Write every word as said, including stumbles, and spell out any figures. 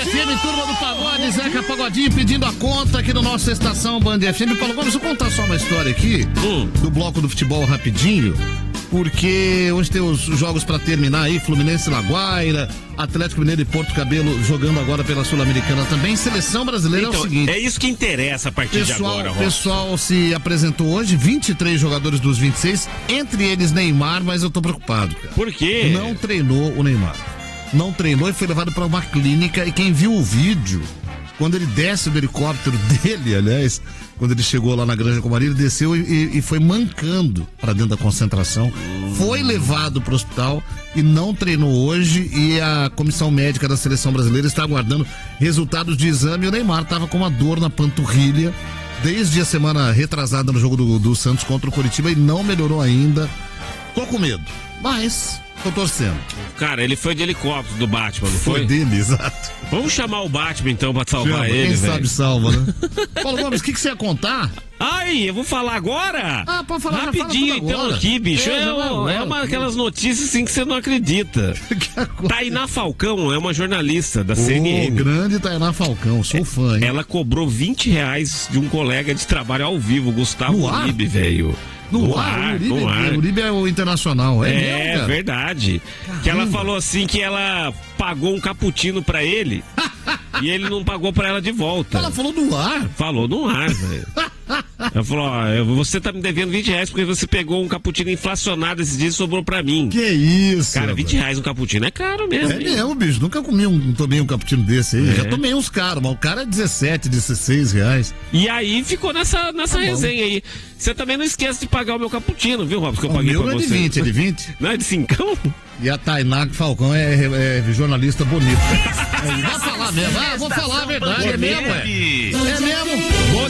F M, turma do Pagode, Zeca Pagodinho pedindo a conta aqui na nossa estação Band F M. Paulo Gomes, eu vou contar só uma história aqui hum. do bloco do futebol rapidinho, porque hoje tem os jogos pra terminar aí, Fluminense e Laguaira, Atlético Mineiro e Porto Cabelo jogando agora pela Sul-Americana também. Seleção brasileira então, é o seguinte. É isso que interessa a partir pessoal, de agora, O pessoal se apresentou hoje, vinte e três jogadores dos vinte e seis, entre eles Neymar, mas eu tô preocupado, cara. Por quê? Não treinou o Neymar. Não treinou e foi levado para uma clínica, e quem viu o vídeo, quando ele desce do helicóptero dele, aliás, quando ele chegou lá na Granja Comari, ele desceu e, e foi mancando para dentro da concentração, foi levado para o hospital e não treinou hoje, e a comissão médica da seleção brasileira está aguardando resultados de exame. O Neymar estava com uma dor na panturrilha desde a semana retrasada no jogo do, do Santos contra o Coritiba e não melhorou ainda. Tô com medo, mas tô torcendo. Cara, ele foi de helicóptero do Batman, não foi? Foi dele, exato. Vamos chamar o Batman então pra salvar Chama, ele, quem velho. sabe salva, né? Paulo Gomes, o que, que você ia contar? Ai, eu vou falar agora? Ah, pode falar. Rapidinho fala então aqui, bicho. É, é, uma, é uma daquelas notícias assim que você não acredita. Tainá Falcão é uma jornalista da C N N. Oh, grande Tainá Falcão, sou fã, hein? Ela cobrou vinte reais de um colega de trabalho ao vivo, Gustavo Uribe, velho. No, no ar, ar, o Uribe, no ar. O Uribe é o internacional, é, é mesmo, cara? Verdade. Caramba. Que ela falou assim que ela pagou um cappuccino pra ele e ele não pagou pra ela de volta. Ela falou no ar? Falou no ar, velho. Ela falou, ó, você tá me devendo vinte reais porque você pegou um cappuccino inflacionado esses dias e sobrou pra mim. Que isso? Cara, vinte reais um cappuccino é caro mesmo. É mesmo, bicho. Nunca comi um, tomei um cappuccino desse aí. É. Já tomei uns caros, mas o cara é dezessete, dezesseis reais. E aí ficou nessa, nessa tá resenha aí. Você também não esquece de pagar o meu cappuccino, viu, Robson? Que eu o paguei meu pra não é você. de vinte, é de vinte? Não, é de cincão? E a Tainá Falcão é, é, é jornalista bonita. Vai falar mesmo, ah, vou falar a verdade, é mesmo, é. É mesmo.